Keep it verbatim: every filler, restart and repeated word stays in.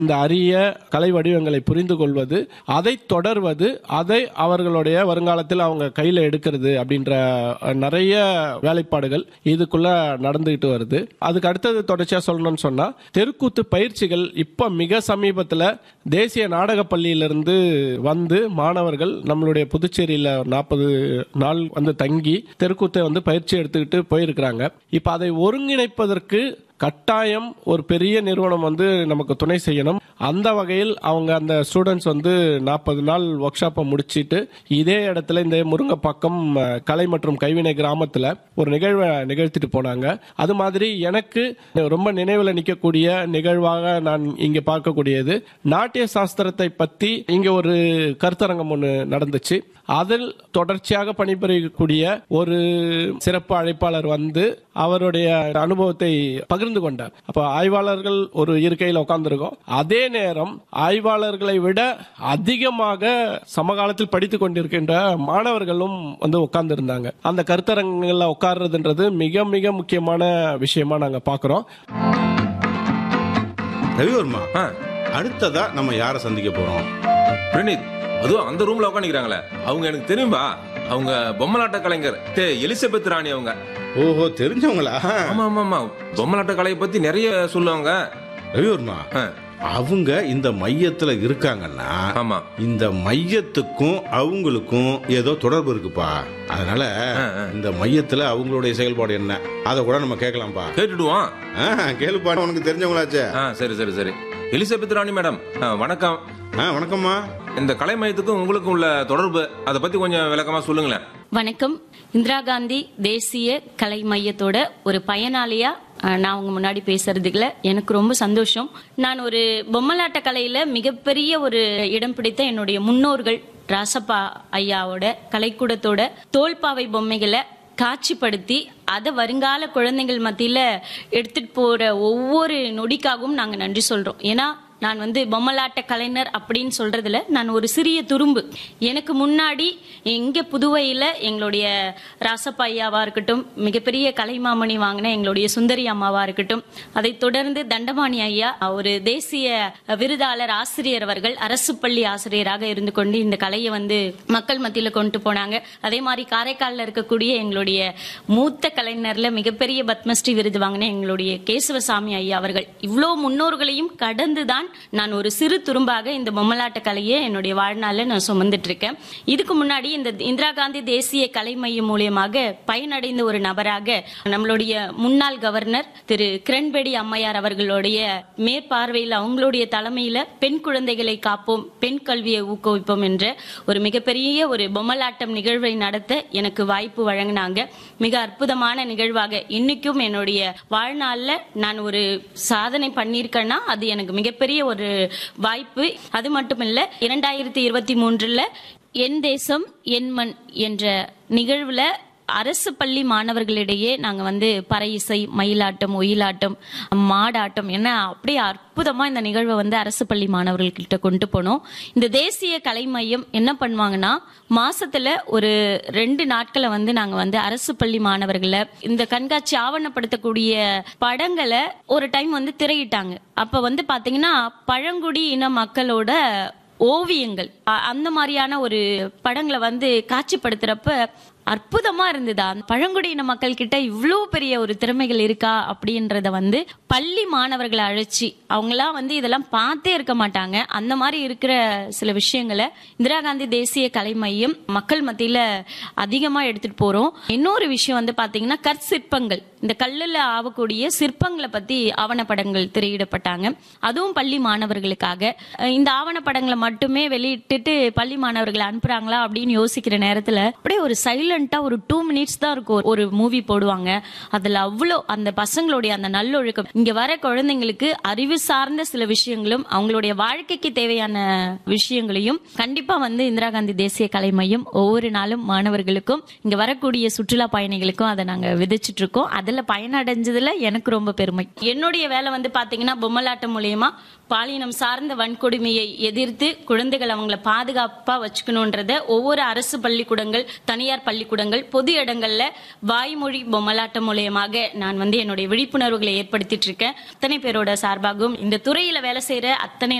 இந்த அரிய கலை வடிவங்களை புரிந்து கொள்வது, அதை தொடர்வது, அதை அவர்களுடைய வருங்காலத்தில் அவங்க கையில எடுக்கிறது அப்படின்ற நிறைய வேலைப்பாடுகள் இதுக்குள்ள நடந்துகிட்டு வருது. அதுக்கு அடுத்தது தொடர்ச்சியா சொல்லணும்னு சொன்னா, தெருக்கூத்து பயிற்சிகள் இப்ப மிக சமீபத்தில் தேசிய நாடக பள்ளியிலிருந்து வந்து மாணவர்கள் நம்மளுடைய புதுச்சேரியில நாற்பது நாள் வந்து தங்கி தெருக்கூத்தை வந்து பயிற்சி எடுத்துக்கிட்டு போயிருக்கிறாங்க. இப்ப அதை ஒருங்கிணைப்பதற்கு கட்டாயம் ஒரு பெரிய நிறுவனம் வந்து நமக்கு துணை செய்யணும். அந்த வகையில் அவங்க அந்த ஸ்டூடெண்ட்ஸ் வந்து நாற்பது நாள் ஒர்க் ஷாப்பை முடிச்சிட்டு இதே இடத்துல இந்த முருங்கப்பாக்கம் கலை மற்றும் கைவினை கிராமத்தில் ஒரு நிகழ்வை நிகழ்த்திட்டு போனாங்க. அது மாதிரி எனக்கு ரொம்ப நினைவில் நிற்கக்கூடிய நிகழ்வாக நான் இங்கே பார்க்கக்கூடியது, நாட்டிய சாஸ்திரத்தை பற்றி இங்கே ஒரு கருத்தரங்கம் ஒன்று நடந்துச்சு. அதில் தொடர்ச்சியாக பணிபுரியக்கூடிய ஒரு சிறப்பு அழைப்பாளர் வந்து அவருடைய அனுபவத்தை பகிர்ந்து கொண்டார். அப்ப ஆய்வாளர்கள் ஒரு இருக்கையில் உட்கார்ந்துருக்கோம். அதே நேரம் ஆய்வாளர்களை விட அதிகமாக சமகாலத்தில் படித்துக் கொண்டிருக்கின்ற மாணவர்களும் வந்து உட்கார்ந்து இருந்தாங்க. அந்த கருத்தரங்கங்கள்ல உட்கார்றதுன்றது மிக மிக முக்கியமான விஷயமா நாங்க பாக்குறோம். ரவிவர்மா, அடுத்ததா நம்ம யாரை சந்திக்க போறோம்? பிரணீத், அதுவும் அந்த ரூம்ல உட்காந்துக்கிறாங்களே, அவங்க எனக்கு தெரியும்பா. அவங்க பொம்மலாட்ட கலைஞர் எலிசபெத் ராணி. அவங்க ஓஹோ, தெரிஞ்சவங்களா? ஆமா ஆமா ஆமா, பொம்மலாட்ட கலையை பத்தி நிறைய சொல்லுவாங்க. ரவிவர்மா, அவங்க இந்த மையத்துல இருக்காங்கன்னா ஆமா, இந்த மையத்துக்கும் அவங்களுக்கும் ஏதோ தொடர்பு இருக்குப்பா. அதனால இந்த மையத்துல அவங்களுடைய செயல்பாடு என்ன, அதை கூட நம்ம கேட்கலாம்ப்பா. கேட்டுடுவோம். கேளுப்பா, உனக்கு தெரிஞ்சவங்களாச்சே. சரி சரி சரி. எலிசபெத் ராணி மேடம், வணக்கம். வணக்கம்மா. இந்த கலை மையத்துக்கும் உங்களுக்கும் உள்ள தொடர்பு, அதை பத்தி கொஞ்சம் விளக்கமா சொல்லுங்களேன். வணக்கம். இந்திரா காந்தி தேசிய கலை மையத்தோட ஒரு பயனாளியா நான் உங்க முன்னாடி பேசுறதுக்குல எனக்கு ரொம்ப சந்தோஷம். நான் ஒரு பொம்மலாட்ட கலையில மிகப்பெரிய ஒரு இடம் பிடித்த என்னுடைய முன்னோர்கள் ராசப்பா ஐயாவோட கலைக்கூடத்தோட தோல்பாவை பொம்மைகளை காட்சிப்படுத்தி அதை வருங்கால குழந்தைகள் மத்தியில எடுத்துட்டு போற ஒவ்வொரு நொடிக்காகவும் நாங்க நன்றி சொல்றோம். ஏன்னா நான் வந்து பொம்மலாட்ட கலைஞர் அப்படின்னு சொல்றதுல நான் ஒரு சிறிய துரும்பு. எனக்கு முன்னாடி இங்க புதுவையில எங்களுடைய ராசப்பா ஐயாவா இருக்கட்டும், மிகப்பெரிய கலைமாமணி வாங்கின எங்களுடைய சுந்தரி அம்மாவா இருக்கட்டும், அதை தொடர்ந்து தண்டபாணி ஐயா ஒரு தேசிய விருதாளர் ஆசிரியர் அவர்கள் அரசு பள்ளி ஆசிரியராக இருந்து கொண்டு இந்த கலையை வந்து மக்கள் மத்தியில கொண்டு போனாங்க. அதே மாதிரி காரைக்காலில் இருக்கக்கூடிய எங்களுடைய மூத்த கலைஞர்ல மிகப்பெரிய பத்மஸ்ரீ விருது வாங்கின எங்களுடைய கேசவசாமி ஐயா அவர்கள், இவ்வளோ முன்னோர்களையும் கடந்துதான் நான் ஒரு சிறு துரும்பாக இந்த பொம்மலாட்ட கலையை என்னுடைய வாழ்நாளில் நான் சுமந்துட்டு இருக்கேன். இதுக்கு முன்னாடி இந்த இந்திரா காந்தி தேசிய கலை மையம் மூலியமாக பயனடைந்த ஒரு நபராக நம்மளுடைய முன்னாள் கவர்னர் திரு கிரண்பேடி அம்மையார் அவர்களுடைய மேற்பார்வையில் அவங்களுடைய தலைமையில பெண் குழந்தைகளை காப்போம், பெண் கல்வியை ஊக்குவிப்போம் என்ற ஒரு மிகப்பெரிய ஒரு பொம்மலாட்டம் நிகழ்வை நடத்த எனக்கு வாய்ப்பு வழங்கினாங்க. மிக அற்புதமான நிகழ்வாக இன்னைக்கும் என்னுடைய வாழ்நாளில் நான் ஒரு சாதனை பண்ணியிருக்கேன்னா அது எனக்கு மிகப்பெரிய ஒரு வாய்ப்பு. அது மட்டும் இல்ல, இரண்டாயிரத்தி இருபத்தி மூன்றுல என் தேசம் என் மண் என்ற நிகழ்வுல அரசு பள்ளி மாணவர்களிடையே நாங்க வந்து பறை இசை, மயிலாட்டம், ஒயிலாட்டம், மாடாட்டம் என்ன அப்படியே அற்புதமா இந்த நிகழ்வை வந்து அரசு பள்ளி மாணவர்கள்கிட்ட கொண்டு போனோம். இந்த தேசிய கலை மையம் என்ன பண்ணுவாங்கன்னா, மாசத்துல ஒரு ரெண்டு நாட்களை வந்து நாங்க வந்து அரசு பள்ளி மாணவர்களை இந்த கண்காட்சி ஆவணப்படுத்தக்கூடிய படங்களை ஒரு டைம் வந்து திரையிட்டாங்க. அப்ப வந்து பாத்தீங்கன்னா பழங்குடி இன மக்களோட ஓவியங்கள் அந்த மாதிரியான ஒரு படங்களை வந்து காட்சிப்படுத்துறப்ப அற்புதமா இருந்ததா. பழங்குடியின மக்கள் கிட்ட இவ்வளோ பெரிய ஒரு திறமைகள் இருக்கா அப்படின்றத வந்து பள்ளி மாணவர்களை அழைச்சி அவங்களாம் வந்து இதெல்லாம் பார்த்தே இருக்க மாட்டாங்க. அந்த மாதிரி இருக்கிற சில விஷயங்களை இந்திரா காந்தி தேசிய கலை மையம் மக்கள் மத்தியில அதிகமா எடுத்துட்டு போறோம். இன்னொரு விஷயம் வந்து பாத்தீங்கன்னா கற்சிற்பங்கள், இந்த கல்லுல ஆகக்கூடிய சிற்பங்களை பத்தி ஆவணப்படங்கள் திரையிடப்பட்டாங்க. அதுவும் பள்ளி மாணவர்களுக்காக. இந்த ஆவணப்படங்களை மட்டுமே வெளியிட்டுட்டு பள்ளி மாணவர்களை அனுப்புறாங்களா அப்படின்னு யோசிக்கிற நேரத்துல அப்படியே ஒரு சைலண்டா ஒரு டூ மினிட்ஸ் தான் இருக்கும் ஒரு மூவி போடுவாங்க. அதுல அவ்வளோ அந்த பசங்களுடைய அந்த நல்லொழுக்கம், இங்க வர குழந்தைங்களுக்கு அறிவு சார்ந்த சில விஷயங்களும் அவங்களுடைய வாழ்க்கைக்கு தேவையான விஷயங்களையும் கண்டிப்பா வந்து இந்திரா காந்தி தேசிய கலை மையம் ஒவ்வொரு நாளும் மாணவர்களுக்கும் இங்க வரக்கூடிய சுற்றுலா பயணிகளுக்கும் அதை நாங்க விதைச்சிட்டு இருக்கோம். அதை அதுல பயனடைஞ்சதுல எனக்கு ரொம்ப பெருமை. என்னுடைய வேலை வந்து பாத்தீங்கன்னா பொம்மலாட்டம் மூலியமா பாலினம் சார்ந்த வன்கொடுமையை எதிர்த்து குழந்தைகள் அவங்கள பாதுகாப்பா வச்சுக்கணும்ன்றத ஒவ்வொரு அரசு பள்ளிக்கூடங்கள், தனியார் பள்ளிக்கூடங்கள், பொது இடங்கள்ல வாய்மொழி பொம்மலாட்டம் மூலியமாக நான் வந்து என்னுடைய விழிப்புணர்வுகளை ஏற்படுத்திட்டு இருக்கேன். அத்தனை பேரோட சார்பாகவும் இந்த துறையில வேலை செய்யற அத்தனை